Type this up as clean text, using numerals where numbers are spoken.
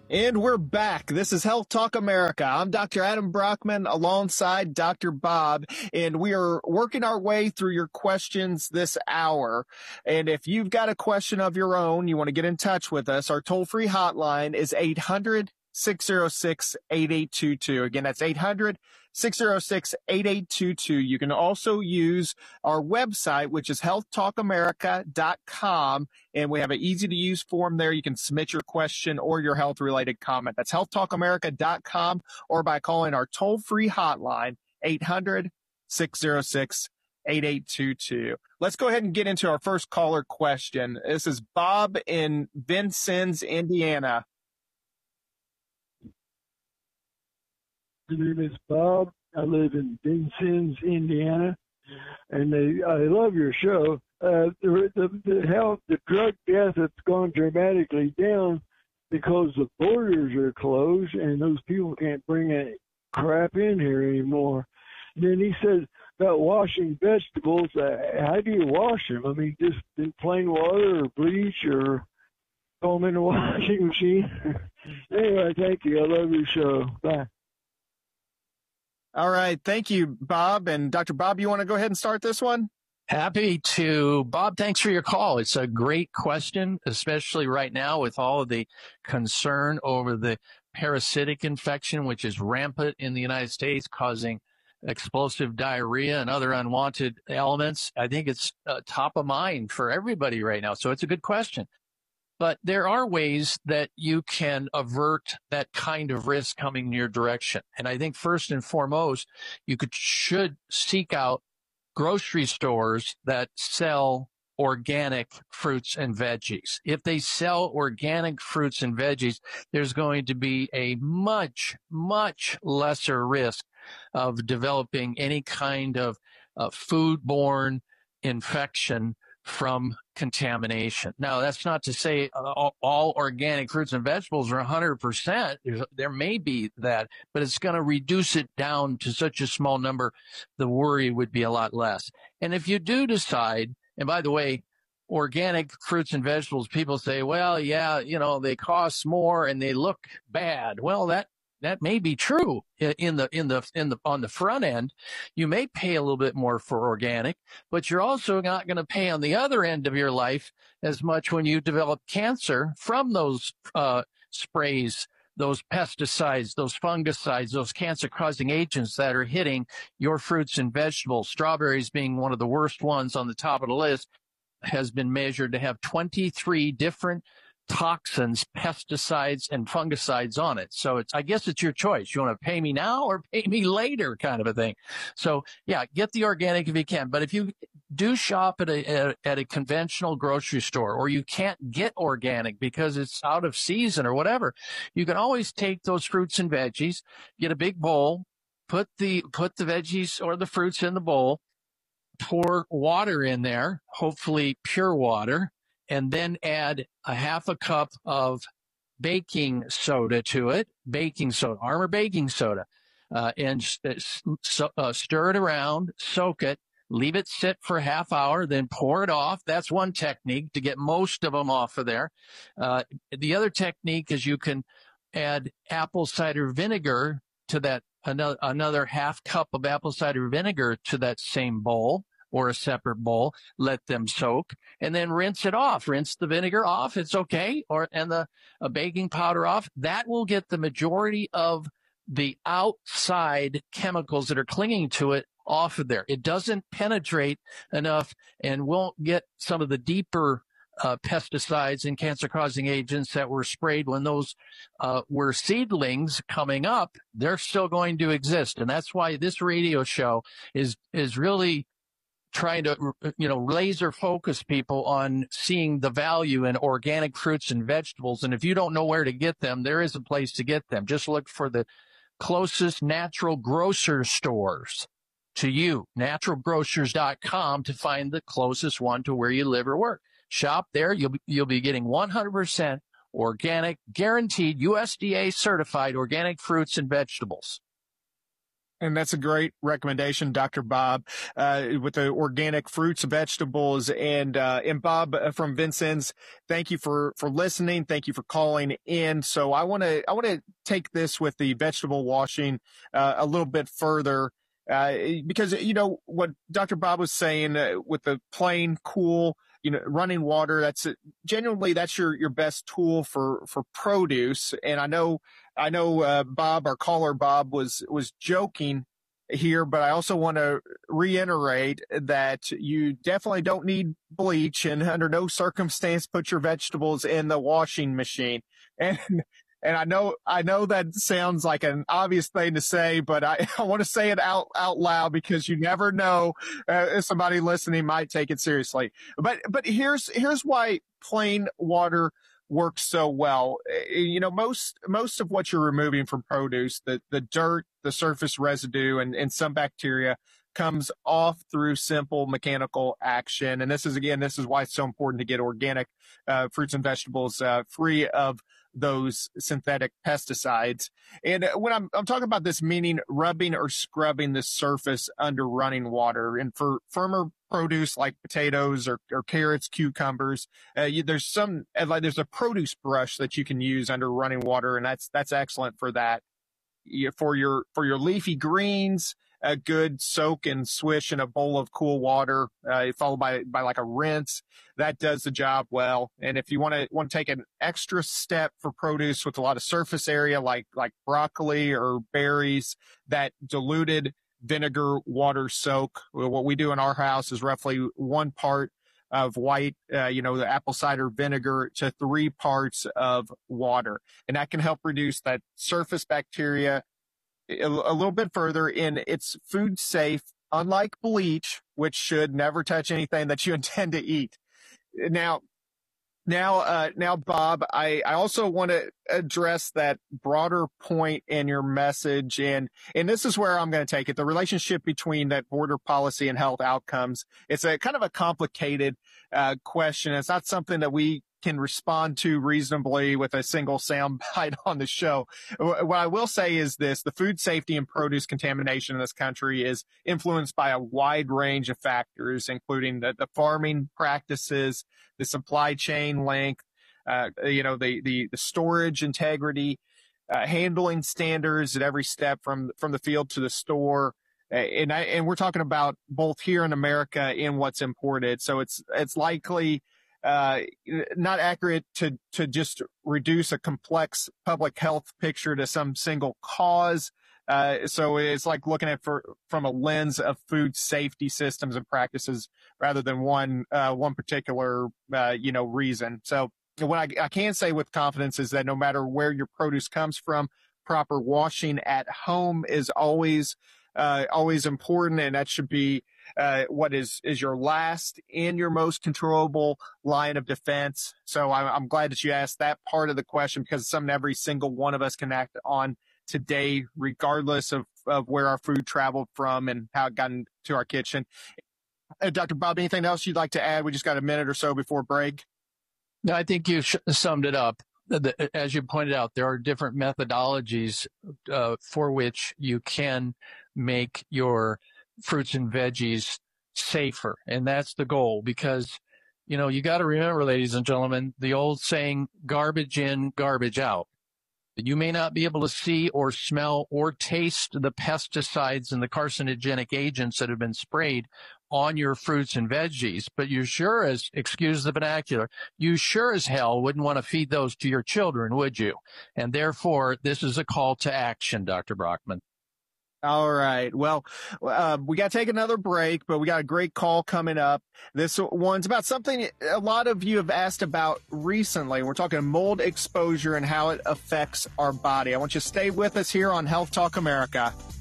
And we're back. This is Health Talk America. I'm Dr. Adam Brockman alongside Dr. Bob, and we are working our way through your questions this hour. And if you've got a question of your own, you want to get in touch with us, our toll-free hotline is 800-606-8822. Again, that's 800-606-8822. You can also use our website, which is healthtalkamerica.com. And we have an easy-to-use form there. You can submit your question or your health-related comment. That's healthtalkamerica.com, or by calling our toll-free hotline, 800-606-8822. Let's go ahead and get into our first caller question. This is Bob in Vincennes, Indiana. My name is Bob. I live in Vincennes, Indiana, and I love your show. The drug death has gone dramatically down because the borders are closed and those people can't bring any crap in here anymore. And then he said about washing vegetables. How do you wash them? I mean, just in plain water or bleach, or throw them in the washing machine? Anyway, thank you. I love your show. Bye. All right. Thank you, Bob. And Dr. Bob, you want to go ahead and start this one? Happy to. Bob, thanks for your call. It's a great question, especially right now with all of the concern over the parasitic infection, which is rampant in the United States, causing explosive diarrhea and other unwanted elements. I think it's top of mind for everybody right now. So it's a good question. But there are ways that you can avert that kind of risk coming in your direction. And I think first and foremost, you should seek out grocery stores that sell organic fruits and veggies. If they sell organic fruits and veggies, there's going to be a much, much lesser risk of developing any kind of foodborne infection from contamination. Now, that's not to say all organic fruits and vegetables are 100%. There may be that, but it's going to reduce it down to such a small number, the worry would be a lot less. And if you do decide, and by the way, organic fruits and vegetables, people say, well, yeah, they cost more and they look bad. Well, that may be true on the front end. You may pay a little bit more for organic, but you're also not going to pay on the other end of your life as much when you develop cancer from those sprays, those pesticides, those fungicides, those cancer-causing agents that are hitting your fruits and vegetables. Strawberries being one of the worst ones on the top of the list, has been measured to have 23 different toxins, pesticides, and fungicides on it. So I guess it's your choice. You want to pay me now or pay me later kind of a thing. So yeah, get the organic if you can. But if you do shop at a conventional grocery store, or you can't get organic because it's out of season or whatever, you can always take those fruits and veggies, get a big bowl, put the veggies or the fruits in the bowl, pour water in there, hopefully pure water, and then add a half a cup of baking soda to it, Armour baking soda, and stir it around, soak it, leave it sit for a half hour, then pour it off. That's one technique to get most of them off of there. The other technique is you can add apple cider vinegar to that, another half cup of apple cider vinegar to that same bowl, or a separate bowl, let them soak, and then rinse it off. Rinse the vinegar off, it's okay, and the baking powder off. That will get the majority of the outside chemicals that are clinging to it off of there. It doesn't penetrate enough and won't get some of the deeper pesticides and cancer-causing agents that were sprayed when those were seedlings coming up. They're still going to exist, and that's why this radio show is really trying to, laser focus people on seeing the value in organic fruits and vegetables. And if you don't know where to get them, there is a place to get them. Just look for the closest natural grocer stores to you, naturalgrocers.com, to find the closest one to where you live or work. Shop there. You'll be getting 100% organic, guaranteed USDA certified organic fruits and vegetables. And that's a great recommendation, Dr. Bob, with the organic fruits, vegetables, and Bob from Vincennes. Thank you for listening. Thank you for calling in. So I want to take this with the vegetable washing a little bit further. Because, what Dr. Bob was saying with the plain, cool, running water, that's your best tool for produce. And I know, Bob, our caller Bob was joking here, but I also want to reiterate that you definitely don't need bleach, and under no circumstance put your vegetables in the washing machine. And I know that sounds like an obvious thing to say, but I want to say it out loud because you never know if somebody listening might take it seriously. But here's why plain water works so well. Most of what you're removing from produce, the dirt, the surface residue, and some bacteria comes off through simple mechanical action. And this is why it's so important to get organic fruits and vegetables free of those synthetic pesticides. And when I'm talking about this, meaning rubbing or scrubbing the surface under running water. And for firmer produce like potatoes or carrots, cucumbers, there's a produce brush that you can use under running water, and that's excellent for that. For your leafy greens, a good soak and swish in a bowl of cool water, followed by like a rinse. That does the job well. And if you want to take an extra step for produce with a lot of surface area, like broccoli or berries, that diluted vinegar water soak. What we do in our house is roughly 1 part of white, the apple cider vinegar to 3 parts of water. And that can help reduce that surface bacteria a little bit further. And it's food safe, unlike bleach, which should never touch anything that you intend to eat. Now, Bob, I also want to address that broader point in your message. And this is where I'm going to take it. The relationship between that border policy and health outcomes. It's a kind of a complicated question. It's not something that we can respond to reasonably with a single sound bite on the show. What I will say is this: the food safety and produce contamination in this country is influenced by a wide range of factors, including the farming practices, the supply chain length, the storage integrity, handling standards at every step from the field to the store. And we're talking about both here in America and what's imported. So it's likely not accurate to just reduce a complex public health picture to some single cause. So it's like looking at from a lens of food safety systems and practices rather than one particular, reason. So what I can say with confidence is that no matter where your produce comes from, proper washing at home is always important, and that should be what is your last and your most controllable line of defense. So I'm glad that you asked that part of the question, because it's something every single one of us can act on today, regardless of where our food traveled from and how it got into our kitchen. Dr. Bob, anything else you'd like to add? We just got a minute or so before break. No, I think you summed it up. As you pointed out, there are different methodologies for which you can make your fruits and veggies safer. And that's the goal, because, you got to remember, ladies and gentlemen, the old saying, garbage in, garbage out. You may not be able to see or smell or taste the pesticides and the carcinogenic agents that have been sprayed on your fruits and veggies, but you sure as, excuse the vernacular, you sure as hell wouldn't want to feed those to your children, would you? And therefore, this is a call to action, Dr. Brockman. All right. Well, we got to take another break, but we got a great call coming up. This one's about something a lot of you have asked about recently. We're talking mold exposure and how it affects our body. I want you to stay with us here on Health Talk America.